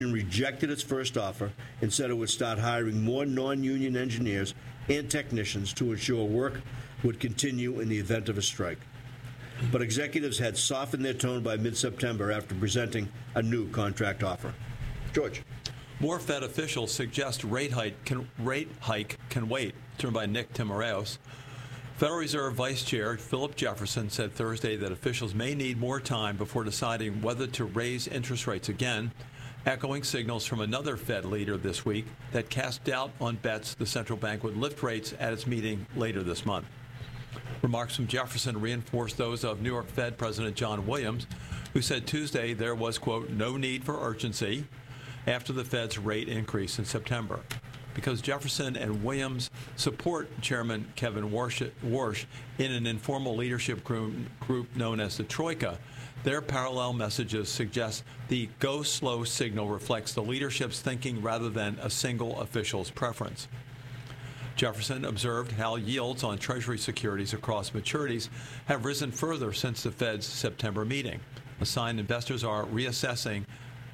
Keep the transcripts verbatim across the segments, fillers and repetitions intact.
rejected its first offer and said it would start hiring more non-union engineers and technicians to ensure work would continue in the event of a strike. But executives had softened their tone by mid-September after presenting a new contract offer. George. More Fed officials suggest rate hike can, rate hike can wait. Turned by Nick Timiraos. Federal Reserve Vice Chair Philip Jefferson said Thursday that officials may need more time before deciding whether to raise interest rates again, echoing signals from another Fed leader this week that cast doubt on bets the central bank would lift rates at its meeting later this month. Remarks from Jefferson reinforced those of New York Fed President John Williams, who said Tuesday there was, quote, no need for urgency after the Fed's rate increase in September. Because Jefferson and Williams support Chairman Kevin Warsh, Warsh in an informal leadership group, group known as the Troika, their parallel messages suggest the go slow signal reflects the leadership's thinking rather than a single official's preference. Jefferson observed how yields on Treasury securities across maturities have risen further since the Fed's September meeting, a sign investors are reassessing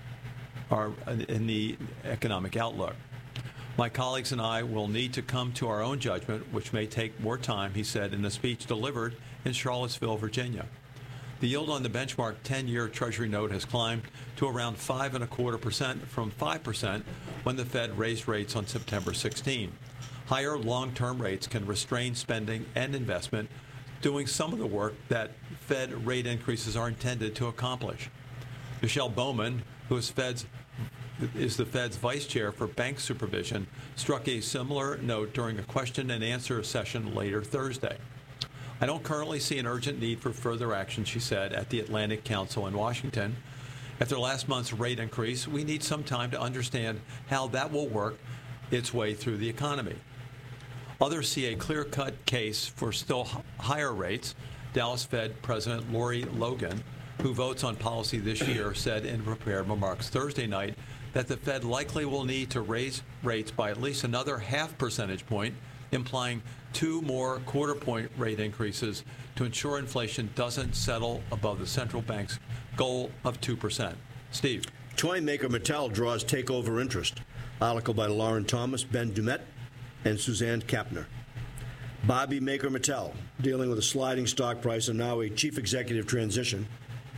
our, in the economic outlook. My colleagues and I will need to come to our own judgment, which may take more time, he said in a speech delivered in Charlottesville, Virginia. The yield on the benchmark ten-year Treasury note has climbed to around five and a quarter percent from five percent when the Fed raised rates on September sixteenth. Higher long-term rates can restrain spending and investment, doing some of the work that Fed rate increases are intended to accomplish. Michelle Bowman, who is Fed's is the Fed's vice chair for bank supervision, struck a similar note during a question and answer session later Thursday. I don't currently see an urgent need for further action, she said, at the Atlantic Council in Washington. After last month's rate increase, we need some time to understand how that will work its way through the economy. Others see a clear-cut case for still higher rates. Dallas Fed President Lori Logan, who votes on policy this year, said in prepared remarks Thursday night that the Fed likely will need to raise rates by at least another half percentage point, implying two more quarter-point rate increases to ensure inflation doesn't settle above the central bank's goal of two percent. Steve. Toy maker Mattel draws takeover interest. Article by Lauren Thomas, Ben Dumet, and Suzanne Kapner. Barbie maker Mattel, dealing with a sliding stock price and now a chief executive transition,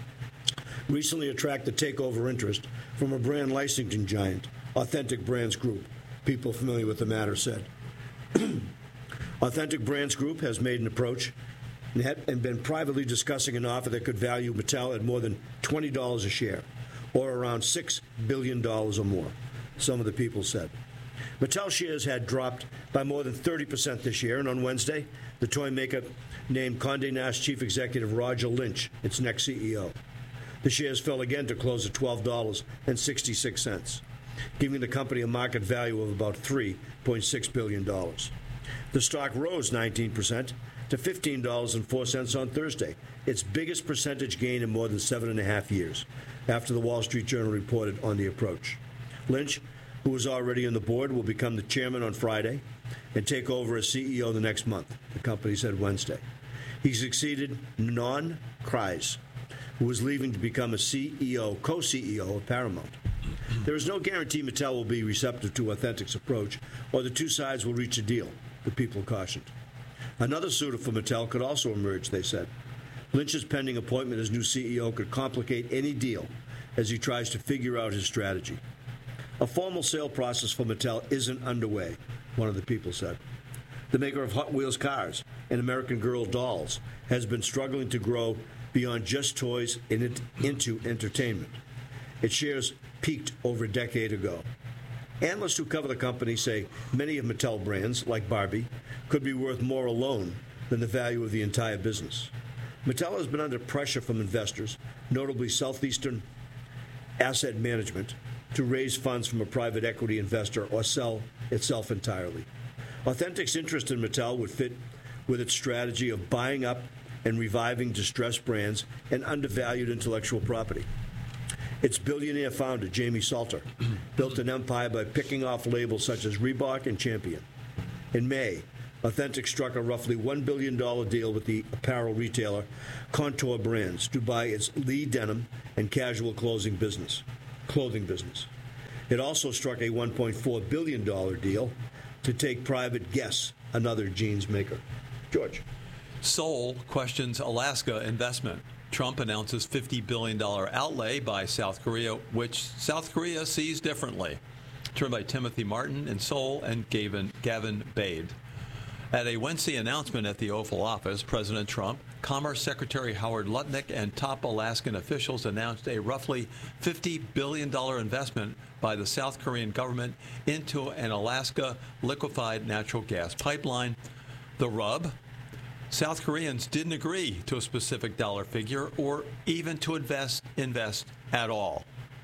recently attracted takeover interest from a brand licensing giant, Authentic Brands Group. People familiar with the matter said. Authentic Brands Group has made an approach and, had, and been privately discussing an offer that could value Mattel at more than twenty dollars a share, or around six billion dollars or more, some of the people said. Mattel shares had dropped by more than thirty percent this year, and on Wednesday, the toy maker named Condé Nast chief executive Roger Lynch its next C E O. The shares fell again to close at twelve dollars and sixty-six cents, giving the company a market value of about three point six billion dollars. The stock rose nineteen percent to fifteen dollars and four cents on Thursday, its biggest percentage gain in more than seven and a half years, after the Wall Street Journal reported on the approach. Lynch, who was already on the board, will become the chairman on Friday and take over as C E O the next month, the company said Wednesday. He succeeded Non Kreis, who was leaving to become a C E O, co-C E O of Paramount. There is no guarantee Mattel will be receptive to Authentic's approach or the two sides will reach a deal, the people cautioned. Another suitor for Mattel could also emerge, they said. Lynch's pending appointment as new C E O could complicate any deal as he tries to figure out his strategy. A formal sale process for Mattel isn't underway, one of the people said. The maker of Hot Wheels cars and American Girl dolls has been struggling to grow beyond just toys and it, into entertainment. Its shares peaked over a decade ago. Analysts who cover the company say many of Mattel brands, like Barbie, could be worth more alone than the value of the entire business. Mattel has been under pressure from investors, notably Southeastern Asset Management, to raise funds from a private equity investor or sell itself entirely. Authentic's interest in Mattel would fit with its strategy of buying up and reviving distressed brands and undervalued intellectual property. Its billionaire founder, Jamie Salter, built an empire by picking off labels such as Reebok and Champion. In May, Authentic struck a roughly one billion dollars deal with the apparel retailer Contour Brands to buy its Lee denim and casual clothing business. Clothing business. It also struck a one point four billion dollars deal to take private Guess, another jeans maker. George. Seoul questions Alaska investment. Trump announces fifty billion dollars outlay by South Korea, which South Korea sees differently. Turned by Timothy Martin in Seoul and Gavin, Gavin Bade. At a Wednesday announcement at the Oval Office, President Trump, Commerce Secretary Howard Lutnick, and top Alaskan officials announced a roughly fifty billion dollars investment by the South Korean government into an Alaska liquefied natural gas pipeline. The rub? South Koreans didn't agree to a specific dollar figure or even to invest invest at all.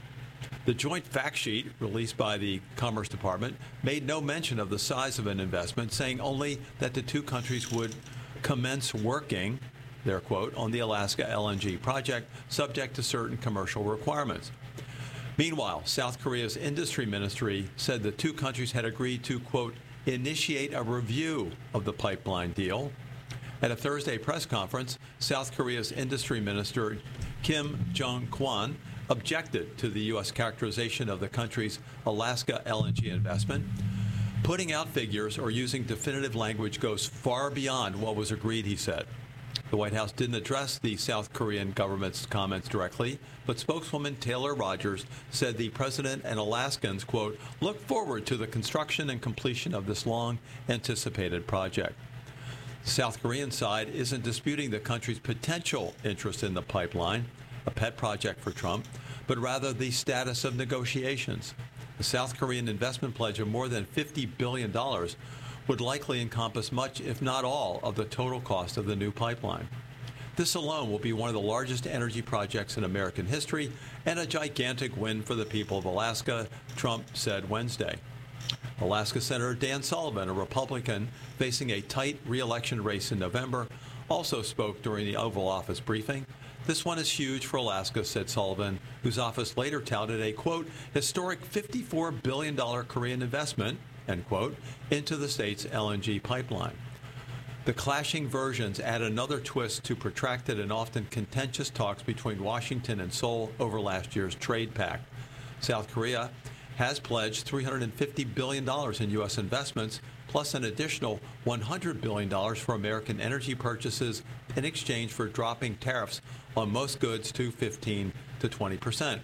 The joint fact sheet released by the Commerce Department made no mention of the size of an investment, saying only that the two countries would commence working, their quote, on the Alaska L N G project, subject to certain commercial requirements. Meanwhile, South Korea's industry ministry said the two countries had agreed to, quote, initiate a review of the pipeline deal. At a Thursday press conference, South Korea's industry minister, Kim Jong-kwon, objected to the U S characterization of the country's Alaska L N G investment. Putting out figures or using definitive language goes far beyond what was agreed, he said. The White House didn't address the South Korean government's comments directly, but spokeswoman Taylor Rogers said the president and Alaskans, quote, look forward to the construction and completion of this long-anticipated project. The South Korean side isn't disputing the country's potential interest in the pipeline, a pet project for Trump, but rather the status of negotiations. The South Korean investment pledge of more than fifty billion dollars would likely encompass much, if not all, of the total cost of the new pipeline. This alone will be one of the largest energy projects in American history and a gigantic win for the people of Alaska, Trump said Wednesday. Alaska Senator Dan Sullivan, a Republican facing a tight re-election race in November, also spoke during the Oval Office briefing. This one is huge for Alaska, said Sullivan, whose office later touted a, quote, historic fifty-four billion dollars Korean investment, end quote, into the state's L N G pipeline. The clashing versions add another twist to protracted and often contentious talks between Washington and Seoul over last year's trade pact. South Korea has pledged three hundred fifty billion dollars in U S investments, plus an additional one hundred billion dollars for American energy purchases in exchange for dropping tariffs on most goods to fifteen to twenty percent.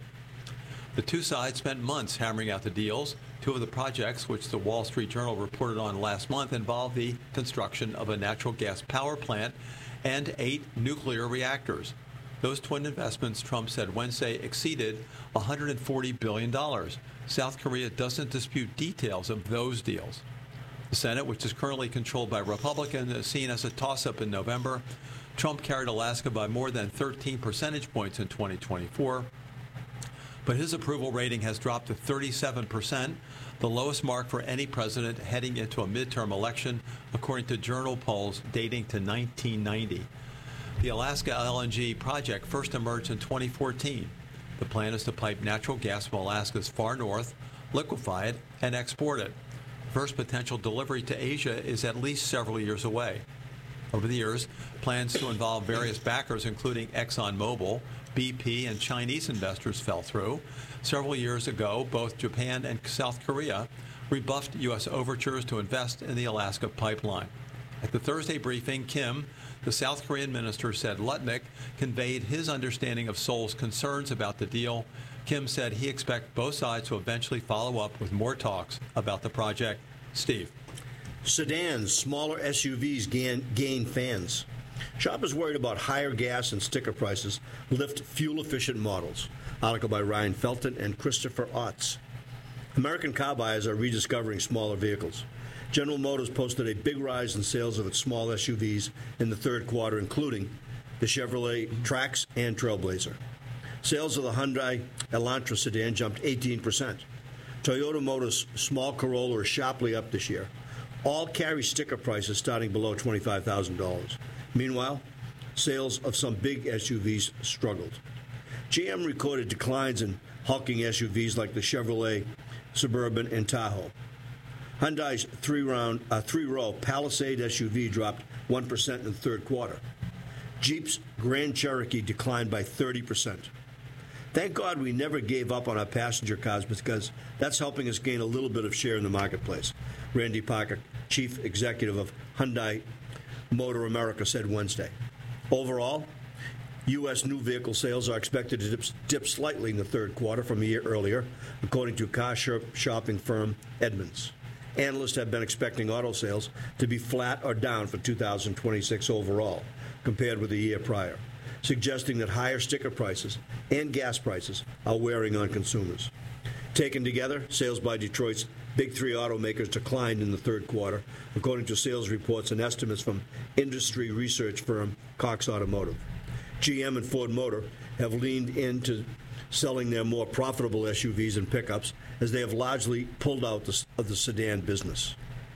The two sides spent months hammering out the deals. Two of the projects, which the Wall Street Journal reported on last month, involved the construction of a natural gas power plant and eight nuclear reactors. Those twin investments, Trump said Wednesday, exceeded one hundred forty billion dollars. South Korea doesn't dispute details of those deals. The Senate, which is currently controlled by Republicans, is seen as a toss-up in November. Trump carried Alaska by more than thirteen percentage points in twenty twenty-four. But his approval rating has dropped to thirty-seven percent, the lowest mark for any president heading into a midterm election, according to journal polls dating to nineteen ninety. The Alaska L N G project first emerged in twenty fourteen. The plan is to pipe natural gas from Alaska's far north, liquefy it, and export it. First potential delivery to Asia is at least several years away. Over the years, plans to involve various backers, including ExxonMobil, B P, and Chinese investors fell through. Several years ago, both Japan and South Korea rebuffed U S overtures to invest in the Alaska pipeline. At the Thursday briefing, Kim, the South Korean minister, said Lutnick conveyed his understanding of Seoul's concerns about the deal. Kim said he expects both sides to eventually follow up with more talks about the project. Steve. Sedans, smaller S U Vs gain, gain fans. Shoppers worried about higher gas and sticker prices lift fuel-efficient models. Article by Ryan Felton and Christopher Otts. American car buyers are rediscovering smaller vehicles. General Motors posted a big rise in sales of its small S U Vs in the third quarter, including the Chevrolet Trax and Trailblazer. Sales of the Hyundai Elantra sedan jumped eighteen percent. Toyota Motors' small Corolla are sharply up this year. All carry sticker prices starting below twenty-five thousand dollars. Meanwhile, sales of some big S U Vs struggled. G M recorded declines in hulking S U Vs like the Chevrolet Suburban and Tahoe. Hyundai's three-round, uh, three-row Palisade S U V dropped one percent in the third quarter. Jeep's Grand Cherokee declined by thirty percent. Thank God we never gave up on our passenger cars because that's helping us gain a little bit of share in the marketplace, Randy Parker, chief executive of Hyundai Motor America, said Wednesday. Overall, U S new vehicle sales are expected to dip, dip slightly in the third quarter from a year earlier, according to car shopping firm Edmunds. Analysts have been expecting auto sales to be flat or down for two thousand twenty-six overall, compared with the year prior, suggesting that higher sticker prices and gas prices are wearing on consumers. Taken together, sales by Detroit's big three automakers declined in the third quarter, according to sales reports and estimates from industry research firm Cox Automotive. G M and Ford Motor have leaned into selling their more profitable S U Vs and pickups as they have largely pulled out the, of the sedan business.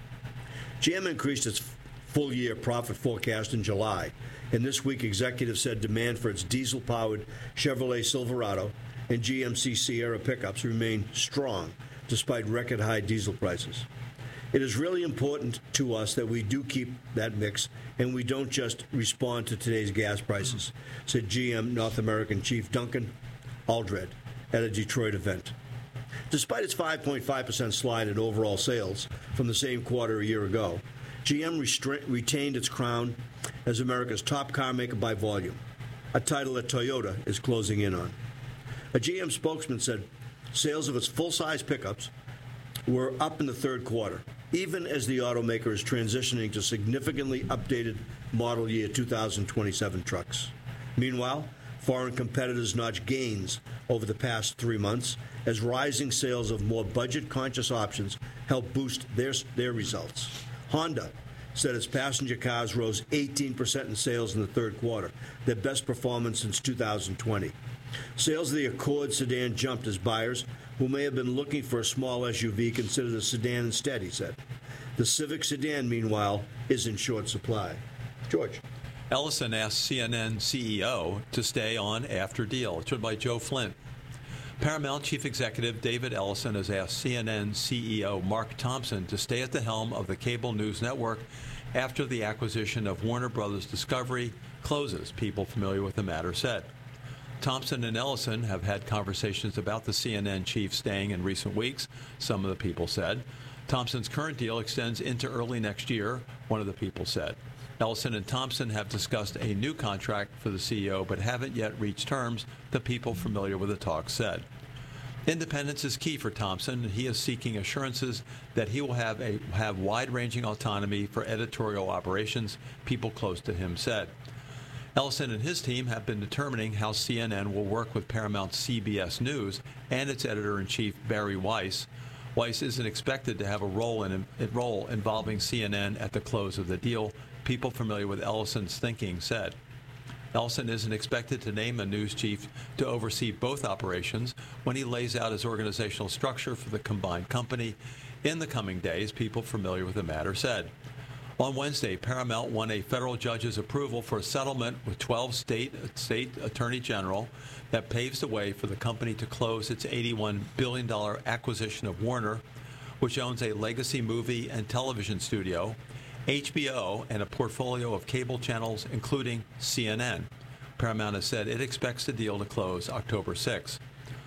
G M increased its full-year profit forecast in July, and this week executives said demand for its diesel-powered Chevrolet Silverado and G M C Sierra pickups remain strong despite record-high diesel prices. It is really important to us that we do keep that mix and we don't just respond to today's gas prices, said G M North American Chief Duncan Aldred at a Detroit event. Despite its five point five percent slide in overall sales from the same quarter a year ago, G M restra- retained its crown as America's top car maker by volume, a title that Toyota is closing in on. A G M spokesman said sales of its full-size pickups were up in the third quarter, even as the automaker is transitioning to significantly updated model year two thousand twenty-seven trucks. Meanwhile, foreign competitors notched gains over the past three months as rising sales of more budget-conscious options helped boost their, their results. Honda said its passenger cars rose eighteen percent in sales in the third quarter, their best performance since two thousand twenty. Sales of the Accord sedan jumped as buyers who may have been looking for a small S U V considered a sedan instead, he said. The Civic sedan, meanwhile, is in short supply. George. Ellison asked C N N C E O to stay on after deal. It's written by Joe Flint. Paramount Chief Executive David Ellison has asked C N N C E O Mark Thompson to stay at the helm of the cable news network after the acquisition of Warner Brothers Discovery closes, people familiar with the matter said. Thompson and Ellison have had conversations about the C N N chief staying in recent weeks, some of the people said. Thompson's current deal extends into early next year, one of the people said. Ellison and Thompson have discussed a new contract for the C E O but haven't yet reached terms, the people familiar with the talk said. Independence is key for Thompson, and he is seeking assurances that he will have a have wide-ranging autonomy for editorial operations, people close to him said. Ellison and his team have been determining how C N N will work with Paramount's C B S News and its editor-in-chief, Barry Weiss. Weiss isn't expected to have a role in a role involving C N N at the close of the deal, people familiar with Ellison's thinking said. Ellison isn't expected to name a news chief to oversee both operations when he lays out his organizational structure for the combined company in the coming days, people familiar with the matter said. On Wednesday, Paramount won a federal judge's approval for a settlement with twelve state state attorney general that paves the way for the company to close its eighty-one billion dollars acquisition of Warner, which owns a legacy movie and television studio, H B O, and a portfolio of cable channels, including C N N. Paramount has said it expects the deal to close October sixth.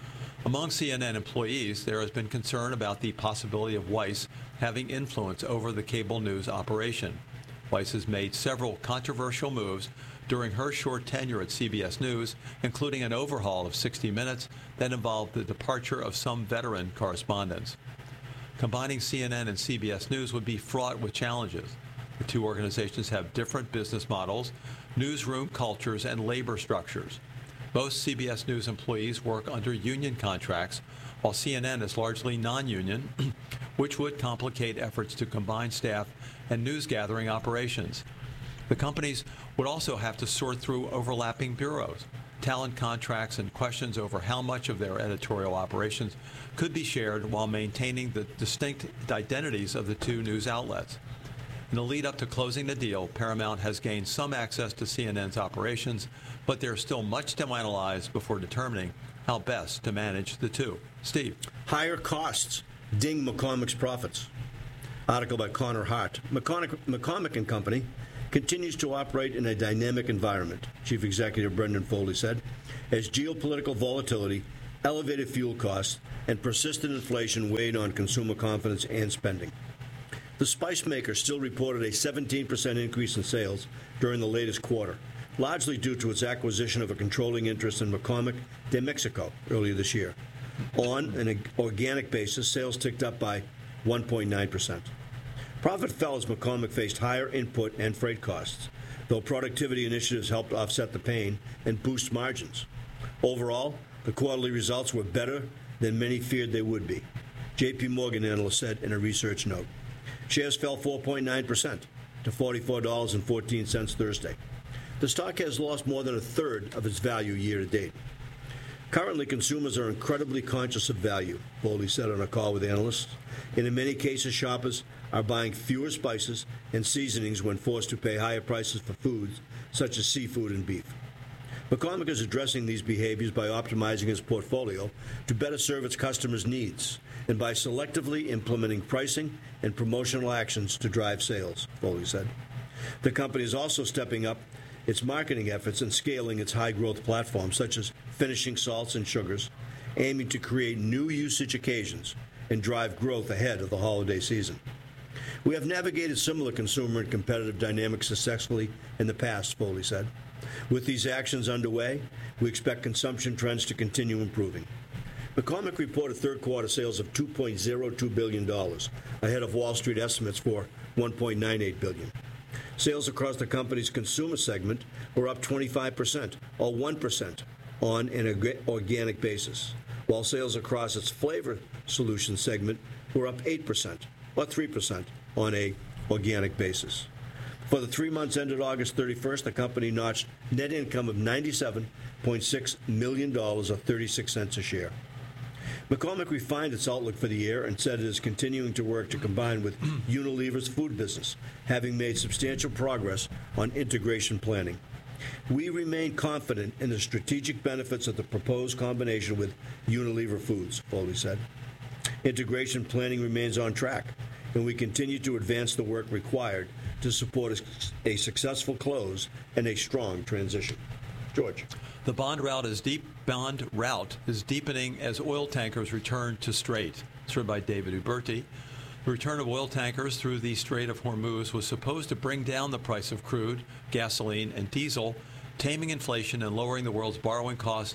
Among C N N employees, there has been concern about the possibility of Weiss having influence over the cable news operation. Weiss has made several controversial moves during her short tenure at C B S News, including an overhaul of sixty minutes that involved the departure of some veteran correspondents. Combining C N N and C B S News would be fraught with challenges. The two organizations have different business models, newsroom cultures, and labor structures. Most C B S News employees work under union contracts, while C N N is largely non-union, which would complicate efforts to combine staff and news gathering operations. The companies would also have to sort through overlapping bureaus, talent contracts, and questions over how much of their editorial operations could be shared while maintaining the distinct identities of the two news outlets. In the lead up to closing the deal, Paramount has gained some access to C N N's operations, but there's still much to analyze before determining how best to manage the two. Steve. Higher costs ding McCormick's profits. Article by Connor Hart. McCormick, McCormick and Company continues to operate in a dynamic environment, Chief Executive Brendan Foley said, as geopolitical volatility, elevated fuel costs, and persistent inflation weighed on consumer confidence and spending. The spice maker still reported a seventeen percent increase in sales during the latest quarter, largely due to its acquisition of a controlling interest in McCormick de Mexico earlier this year. On an organic basis, sales ticked up by one point nine percent. Profit fell as McCormick faced higher input and freight costs, though productivity initiatives helped offset the pain and boost margins. Overall, the quarterly results were better than many feared they would be, J P Morgan analyst said in a research note. Shares fell four point nine percent to forty-four dollars and fourteen cents Thursday. The stock has lost more than a third of its value year to date. Currently, consumers are incredibly conscious of value, Foley said on a call with analysts, and in many cases, shoppers are buying fewer spices and seasonings when forced to pay higher prices for foods such as seafood and beef. McCormick is addressing these behaviors by optimizing its portfolio to better serve its customers' needs and by selectively implementing pricing and promotional actions to drive sales, Foley said. The company is also stepping up its marketing efforts and scaling its high-growth platforms, such as finishing salts and sugars, aiming to create new usage occasions and drive growth ahead of the holiday season. We have navigated similar consumer and competitive dynamics successfully in the past, Foley said. With these actions underway, we expect consumption trends to continue improving. McCormick reported third-quarter sales of two point zero two billion dollars, ahead of Wall Street estimates for one point nine eight billion dollars. Sales across the company's consumer segment were up twenty-five percent, or one percent, on an organic basis, while sales across its flavor solutions segment were up eight percent, or three percent, on an organic basis. For the three months ended August thirty-first, the company notched net income of ninety-seven point six million dollars, or thirty-six cents a share. McCormick refined its outlook for the year and said it is continuing to work to combine with Unilever's food business, having made substantial progress on integration planning. We remain confident in the strategic benefits of the proposed combination with Unilever Foods, Foley said. Integration planning remains on track, and we continue to advance the work required to support a, a successful close and a strong transition. George. The bond route is deep. Bond route is deepening as oil tankers return to Strait. It's written by David Uberti. The return of oil tankers through the Strait of Hormuz was supposed to bring down the price of crude, gasoline, and diesel, taming inflation and lowering the world's borrowing costs.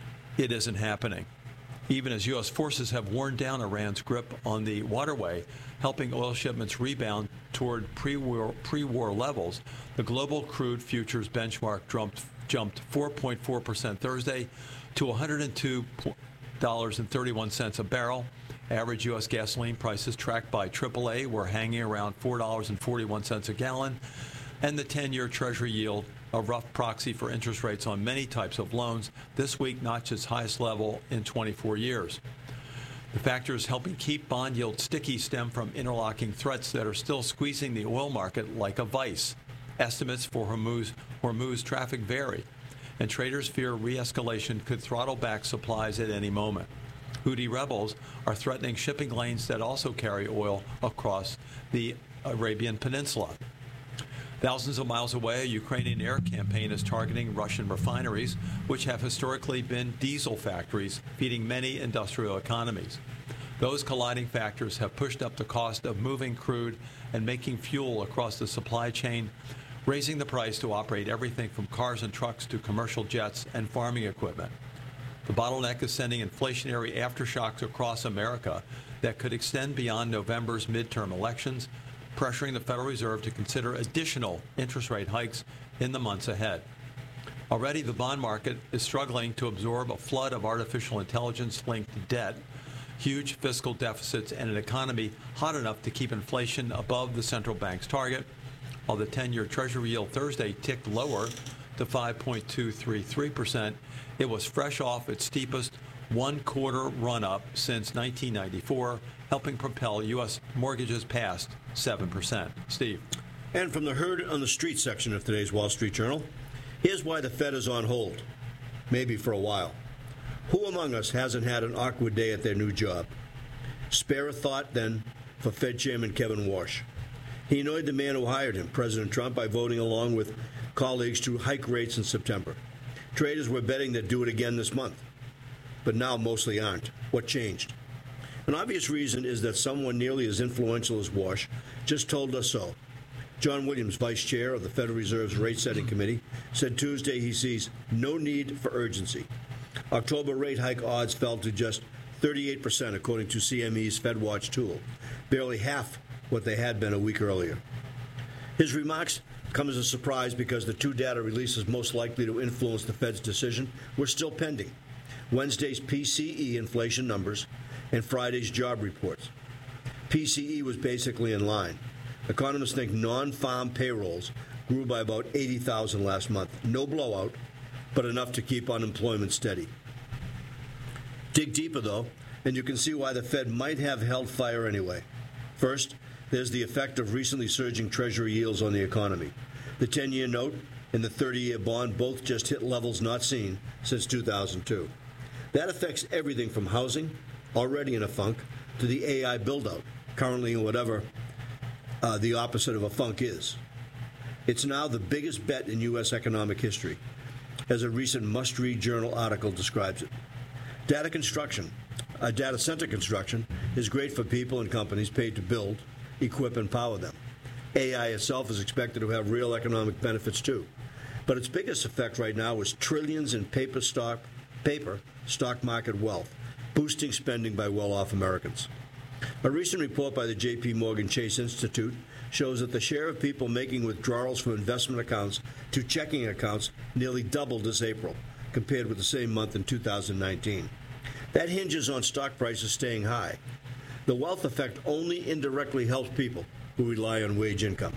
It isn't happening. Even as U S forces have worn down Iran's grip on the waterway, helping oil shipments rebound toward pre-war, pre-war levels, the global crude futures benchmark jumped, jumped four point four percent Thursday to one hundred two dollars and thirty-one cents a barrel. Average U S gasoline prices tracked by triple A were hanging around four dollars and forty-one cents a gallon, and the ten-year Treasury yield, a rough proxy for interest rates on many types of loans, this week notched its highest level in twenty-four years. The factors helping keep bond yields sticky stem from interlocking threats that are still squeezing the oil market like a vice. Estimates for Hormuz, Hormuz traffic vary, and traders fear re-escalation could throttle back supplies at any moment. Houthi rebels are threatening shipping lanes that also carry oil across the Arabian Peninsula. Thousands of miles away, a Ukrainian air campaign is targeting Russian refineries, which have historically been diesel factories feeding many industrial economies. Those colliding factors have pushed up the cost of moving crude and making fuel across the supply chain, raising the price to operate everything from cars and trucks to commercial jets and farming equipment. The bottleneck is sending inflationary aftershocks across America that could extend beyond November's midterm elections, pressuring the Federal Reserve to consider additional interest rate hikes in the months ahead. Already, the bond market is struggling to absorb a flood of artificial intelligence-linked debt, huge fiscal deficits, and an economy hot enough to keep inflation above the central bank's target, while the ten-year Treasury yield Thursday ticked lower to five point two three three percent. It was fresh off its steepest one-quarter run-up since nineteen ninety-four, helping propel U S mortgages past seven percent. Steve. And from the Heard on the Street section of today's Wall Street Journal, here's why the Fed is on hold, maybe for a while. Who among us hasn't had an awkward day at their new job? Spare a thought, then, for Fed Chairman Kevin Warsh. He annoyed the man who hired him, President Trump, by voting along with colleagues to hike rates in September. Traders were betting they'd do it again this month, but now mostly aren't. What changed? An obvious reason is that someone nearly as influential as Walsh just told us so. John Williams, vice chair of the Federal Reserve's rate-setting committee, said Tuesday he sees no need for urgency. October rate hike odds fell to just thirty-eight percent, according to C M E's FedWatch tool, barely half what they had been a week earlier. His remarks come as a surprise because the two data releases most likely to influence the Fed's decision were still pending: Wednesday's P C E inflation numbers and Friday's job reports. P C E was basically in line. Economists think non-farm payrolls grew by about eighty thousand last month. No blowout, but enough to keep unemployment steady. Dig deeper, though, and you can see why the Fed might have held fire anyway. First, there's the effect of recently surging Treasury yields on the economy. The ten-year note and the thirty-year bond both just hit levels not seen since two thousand two. That affects everything from housing, already in a funk, to the A I build-out, currently in whatever uh, the opposite of a funk is. It's now the biggest bet in U S economic history, as a recent must-read journal article describes it. Data construction, uh, data center construction, is great for people and companies paid to build, equip, and power them. A I itself is expected to have real economic benefits too, but its biggest effect right now is trillions in paper stock, paper stock market wealth, boosting spending by well-off Americans. A recent report by the J P Morgan Chase Institute shows that the share of people making withdrawals from investment accounts to checking accounts nearly doubled this April, compared with the same month in two thousand nineteen. That hinges on stock prices staying high. The wealth effect only indirectly helps people who rely on wage income.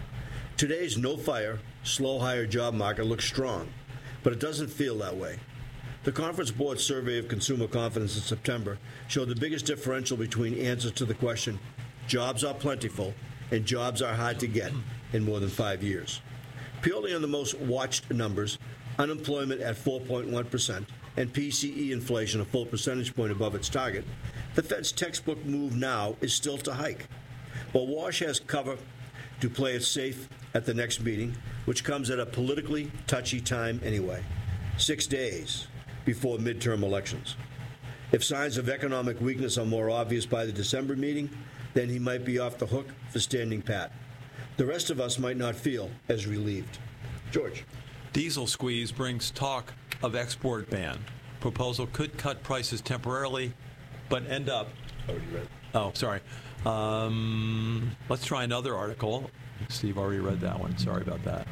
Today's no-fire, slow-hire job market looks strong, but it doesn't feel that way. The Conference Board survey of consumer confidence in September showed the biggest differential between answers to the question, jobs are plentiful and jobs are hard to get, in more than five years. Purely on the most watched numbers, unemployment at four point one percent and P C E inflation a full percentage point above its target, the Fed's textbook move now is still to hike. While Walsh has cover to play it safe at the next meeting, which comes at a politically touchy time anyway, six days before midterm elections. If signs of economic weakness are more obvious by the December meeting, then he might be off the hook for standing pat. The rest of us might not feel as relieved. George. Diesel squeeze brings talk of export ban. Proposal could cut prices temporarily, but end up... Already read. Oh, sorry. Um, let's try another article. Steve already read that one. Sorry about that.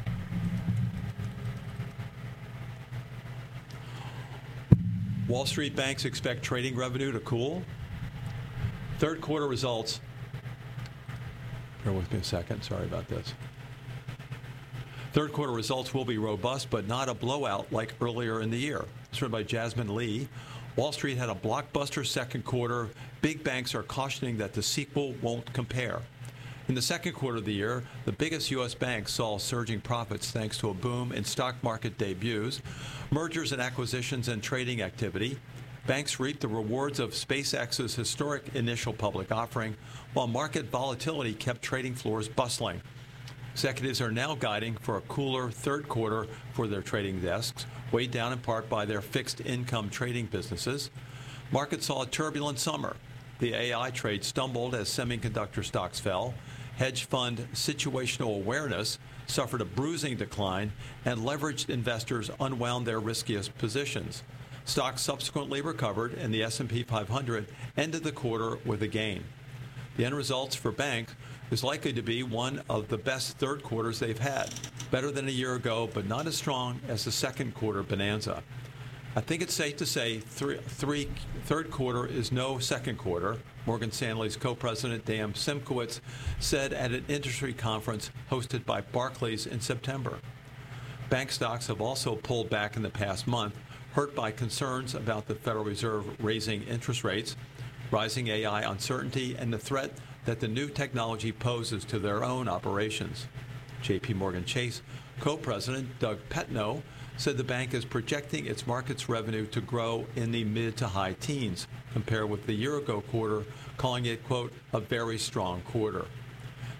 Wall Street banks expect trading revenue to cool. Third quarter results. Bear with me a second. Sorry about this. Third quarter results will be robust, but not a blowout like earlier in the year. It's written by Jasmine Lee. Wall Street had a blockbuster second quarter. Big banks are cautioning that the sequel won't compare. In the second quarter of the year, the biggest U S banks saw surging profits thanks to a boom in stock market debuts, mergers and acquisitions, and trading activity. Banks reaped the rewards of SpaceX's historic initial public offering, while market volatility kept trading floors bustling. Executives are now guiding for a cooler third quarter for their trading desks, weighed down in part by their fixed income trading businesses. Markets saw a turbulent summer. The A I trade stumbled as semiconductor stocks fell. Hedge fund situational awareness suffered a bruising decline, and leveraged investors unwound their riskiest positions. Stocks subsequently recovered, and the S and P five hundred ended the quarter with a gain. The end results for banks is likely to be one of the best third quarters they've had. Better than a year ago, but not as strong as the second quarter bonanza. I think it's safe to say three, three, third quarter is no second quarter, Morgan Stanley's co-president Dan Simkowitz said at an industry conference hosted by Barclays in September. Bank stocks have also pulled back in the past month, hurt by concerns about the Federal Reserve raising interest rates, rising A I uncertainty, and the threat that the new technology poses to their own operations. J P Morgan Chase co-president Doug Petno said the bank is projecting its markets revenue to grow in the mid to high teens, compared with the year-ago quarter, calling it, quote, a very strong quarter.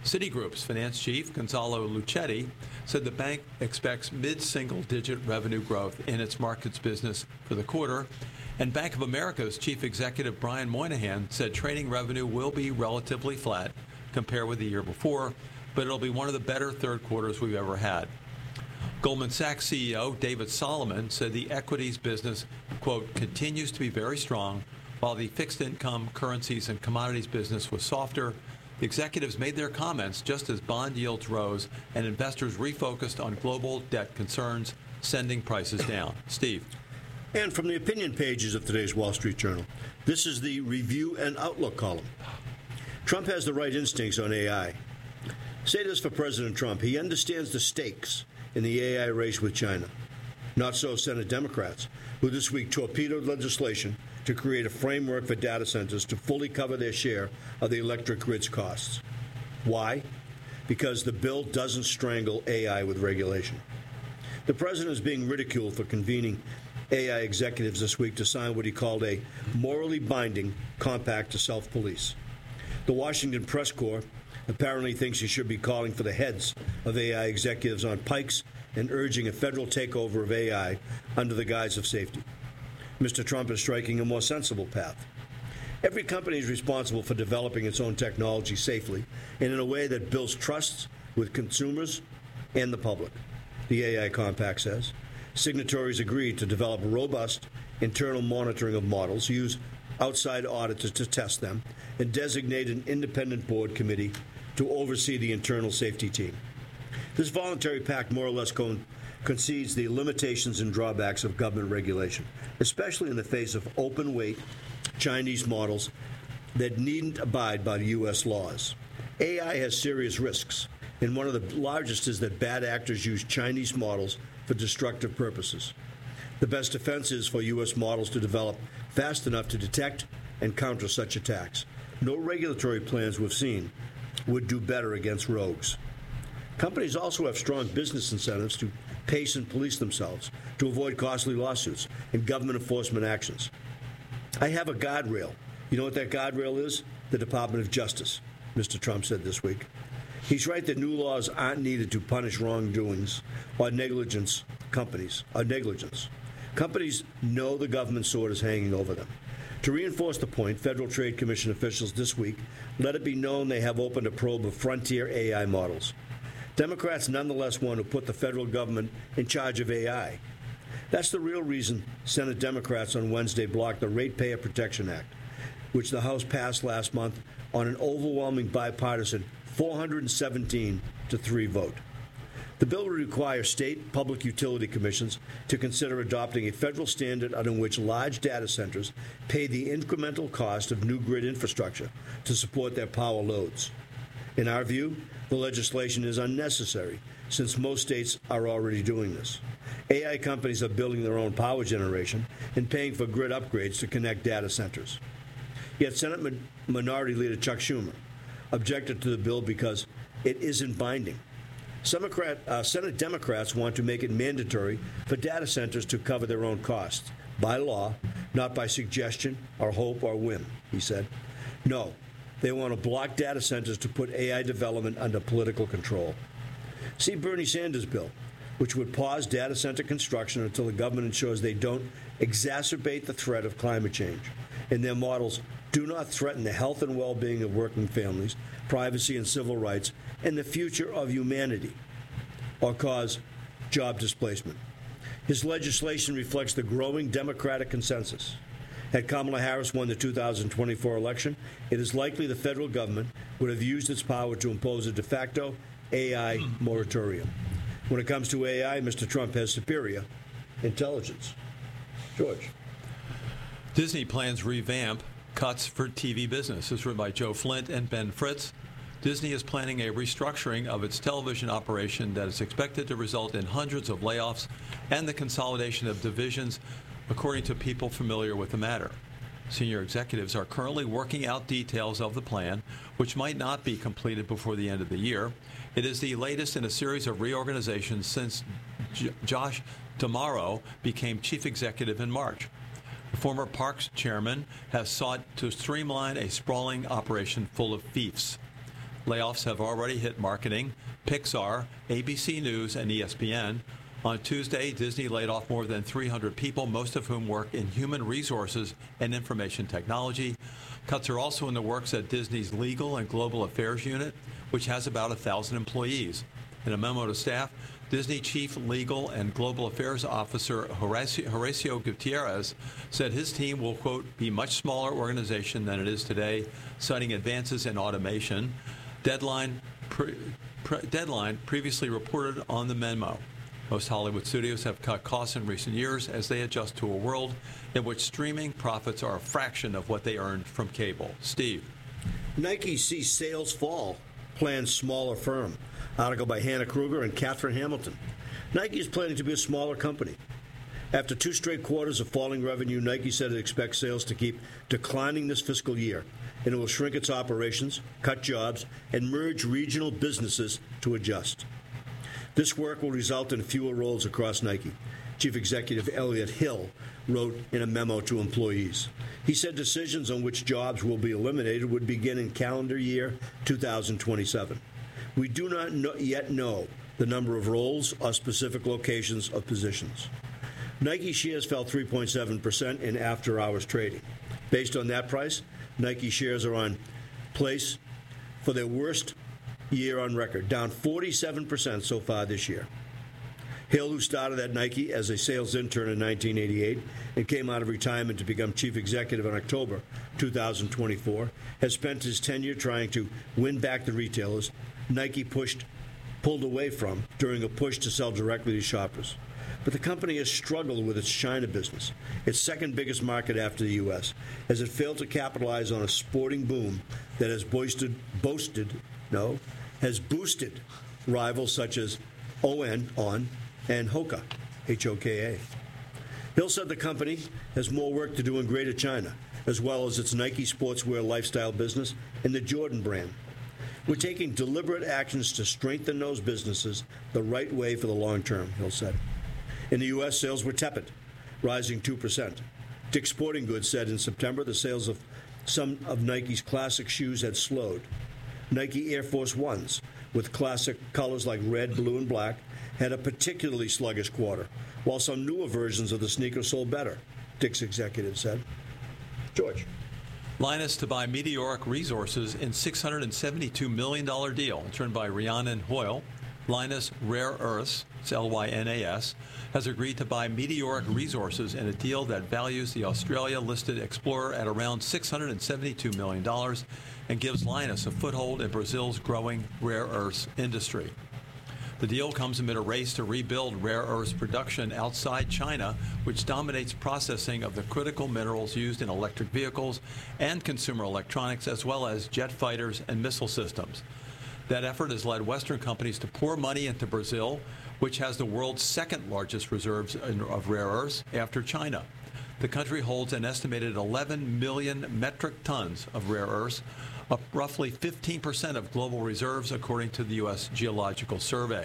Citigroup's finance chief, Gonzalo Luchetti, said the bank expects mid-single-digit revenue growth in its markets business for the quarter. And Bank of America's chief executive, Brian Moynihan, said trading revenue will be relatively flat compared with the year before, but it'll be one of the better third quarters we've ever had. Goldman Sachs C E O David Solomon said the equities business, quote, continues to be very strong, while the fixed income, currencies, and commodities business was softer. The executives made their comments just as bond yields rose and investors refocused on global debt concerns, sending prices down. Steve. And from the opinion pages of today's Wall Street Journal, this is the Review and Outlook column. Trump has the right instincts on A I. Say this for President Trump. He understands the stakes in the A I race with China. Not so Senate Democrats, who this week torpedoed legislation to create a framework for data centers to fully cover their share of the electric grid's costs. Why? Because the bill doesn't strangle A I with regulation. The president is being ridiculed for convening A I executives this week to sign what he called a morally binding compact to self-police. The Washington Press Corps apparently thinks he should be calling for the heads of A I executives on pikes and urging a federal takeover of A I under the guise of safety. Mister Trump is striking a more sensible path. Every company is responsible for developing its own technology safely and in a way that builds trust with consumers and the public, the A I compact says. Signatories agreed to develop robust internal monitoring of models, use outside auditors to test them, and designate an independent board committee to oversee the internal safety team. This voluntary pact more or less con- concedes the limitations and drawbacks of government regulation, especially in the face of open-weight Chinese models that needn't abide by U S laws. A I has serious risks, and one of the largest is that bad actors use Chinese models for destructive purposes. The best defense is for U S models to develop fast enough to detect and counter such attacks. No regulatory plans we've seen would do better against rogues. Companies also have strong business incentives to pace and police themselves, to avoid costly lawsuits and government enforcement actions. I have a guardrail. You know what that guardrail is? The Department of Justice, Mister Trump said this week. He's right that new laws aren't needed to punish wrongdoings or negligence companies, or negligence. Companies know the government sword is hanging over them. To reinforce the point, Federal Trade Commission officials this week let it be known they have opened a probe of frontier A I models. Democrats nonetheless want to put the federal government in charge of A I. That's the real reason Senate Democrats on Wednesday blocked the Ratepayer Protection Act, which the House passed last month on an overwhelming bipartisan four hundred seventeen to three vote. The bill would require state public utility commissions to consider adopting a federal standard under which large data centers pay the incremental cost of new grid infrastructure to support their power loads. In our view, the legislation is unnecessary, since most states are already doing this. A I companies are building their own power generation and paying for grid upgrades to connect data centers. Yet Senate Minority Leader Chuck Schumer objected to the bill because it isn't binding. Democrat, uh, Senate Democrats want to make it mandatory for data centers to cover their own costs, by law, not by suggestion or hope or whim, he said. No, they want to block data centers to put A I development under political control. See Bernie Sanders' bill, which would pause data center construction until the government ensures they don't exacerbate the threat of climate change, and their models do not threaten the health and well-being of working families, privacy and civil rights, and the future of humanity, or cause job displacement. His legislation reflects the growing Democratic consensus. Had Kamala Harris won the two thousand twenty-four election, it is likely the federal government would have used its power to impose a de facto A I moratorium. When it comes to A I, Mister Trump has superior intelligence. George. Disney plans revamp cuts for T V business. This is written by Joe Flint and Ben Fritz. Disney is planning a restructuring of its television operation that is expected to result in hundreds of layoffs and the consolidation of divisions, according to people familiar with the matter. Senior executives are currently working out details of the plan, which might not be completed before the end of the year. It is the latest in a series of reorganizations since J- Josh D'Amaro became chief executive in March. The former Parks chairman has sought to streamline a sprawling operation full of fiefs. Layoffs have already hit marketing, Pixar, A B C News, and E S P N. On Tuesday, Disney laid off more than three hundred people, most of whom work in human resources and information technology. Cuts are also in the works at Disney's Legal and Global Affairs Unit, which has about one thousand employees. In a memo to staff, Disney Chief Legal and Global Affairs Officer Horacio, Horacio Gutierrez said his team will, quote, be a much smaller organization than it is today, citing advances in automation. Deadline, pre, pre, Deadline previously reported on the memo. Most Hollywood studios have cut costs in recent years as they adjust to a world in which streaming profits are a fraction of what they earned from cable. Steve. Nike sees sales fall, plans smaller firm. Article by Hannah Kruger and Catherine Hamilton. Nike is planning to be a smaller company. After two straight quarters of falling revenue, Nike said it expects sales to keep declining this fiscal year, and it will shrink its operations, cut jobs, and merge regional businesses to adjust. This work will result in fewer roles across Nike. Chief Executive Elliott Hill wrote in a memo to employees. He said decisions on which jobs will be eliminated would begin in calendar year two thousand twenty-seven. We do not know, yet know the number of roles or specific locations of positions. Nike shares fell three point seven percent in after-hours trading. Based on that price, Nike shares are on place for their worst year on record, down forty-seven percent so far this year. Hill, who started at Nike as a sales intern in nineteen eighty-eight and came out of retirement to become chief executive in October two thousand twenty-four, has spent his tenure trying to win back the retailers Nike pushed, pulled away from during a push to sell directly to shoppers. But the company has struggled with its China business, its second biggest market after the U S, as it failed to capitalize on a sporting boom that has boasted, boasted, no, has boosted rivals such as On, On, and Hoka, H O K A. Hill said the company has more work to do in Greater China, as well as its Nike sportswear lifestyle business and the Jordan brand. We're taking deliberate actions to strengthen those businesses the right way for the long term, Hill said. In the U S, sales were tepid, rising two percent. Dick's Sporting Goods said in September the sales of some of Nike's classic shoes had slowed. Nike Air Force Ones, with classic colors like red, blue, and black, had a particularly sluggish quarter, while some newer versions of the sneaker sold better, Dick's executive said. George. Linus to buy Meteoric Resources in six hundred seventy-two million dollars deal. It's run by Rhiannon Hoyle. Linus Rare Earths, it's L Y N A S, has agreed to buy Meteoric Resources in a deal that values the Australia-listed explorer at around six hundred seventy-two million dollars and gives Linus a foothold in Brazil's growing rare earths industry. The deal comes amid a race to rebuild rare earths production outside China, which dominates processing of the critical minerals used in electric vehicles and consumer electronics, as well as jet fighters and missile systems. That effort has led Western companies to pour money into Brazil, which has the world's second largest reserves of rare earths after China. The country holds an estimated eleven million metric tons of rare earths, up roughly fifteen percent of global reserves, according to the U S Geological Survey.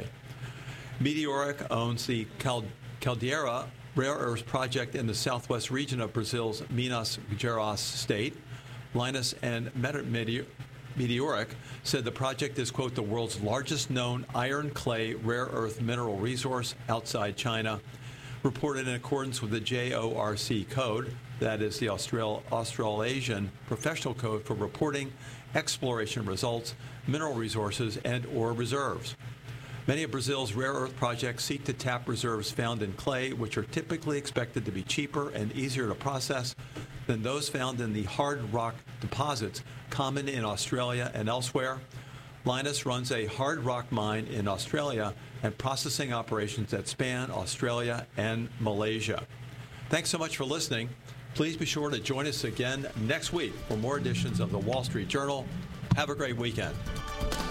Meteoric owns the Cal- Caldeira Rare Earths project in the southwest region of Brazil's Minas Gerais state. Linus and Meteoric Meteoric said the project is, quote, the world's largest known iron clay rare earth mineral resource outside China, reported in accordance with the J O R C code, that is the Austral- Australasian Professional Code for Reporting Exploration Results, Mineral Resources, and or Reserves. Many of Brazil's rare earth projects seek to tap reserves found in clay, which are typically expected to be cheaper and easier to process than those found in the hard rock deposits common in Australia and elsewhere. Linus runs a hard rock mine in Australia and processing operations that span Australia and Malaysia. Thanks so much for listening. Please be sure to join us again next week for more editions of the Wall Street Journal. Have a great weekend.